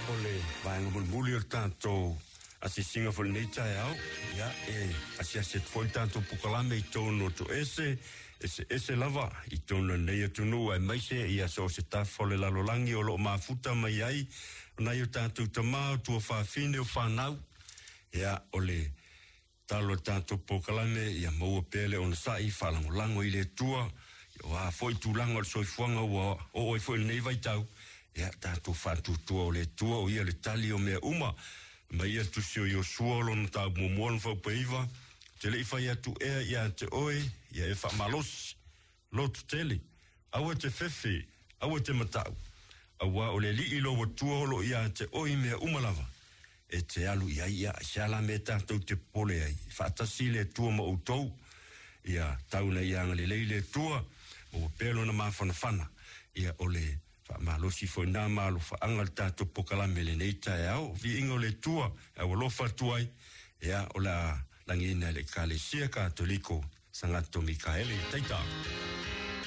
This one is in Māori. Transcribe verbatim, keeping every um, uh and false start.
ole vai ngul muli tanto asi singa fol nei tai au ya e asi asi foi tanto pukalame i tono to ese ese ese lava i tono nei to no ai mai se ia so se ta fole la lolangi o lo mafuta mai ai na yo tanto tama tu fa fine o fa nau ya ole talo tanto pukalame ia mo pele on sai fa lango lango ile tua wa foi tu lango so fuanga o o foi nei vai tau ya tanto fa tu tu ole tua o ia le talio me uma mai ia tu sio yo suolo no ta mo mo fa peiva te le fa ia tu e ia te oi ia e fa malos lot tele awa te fefe awa te matau awa ole li ilo wa tuolo ia te oi me umalava e te alu ia ia shala me tanto te pole ai fa tasile tu mo utou ia tauna ia ngale leile tua mo pelo na mafana fana ia ole ma lo si foi na ma lo fa angal tato pokala meleneta ao vi ingole tua e lo fa tuai ya ola langina le kale sia katoliko sangato Mikaele taita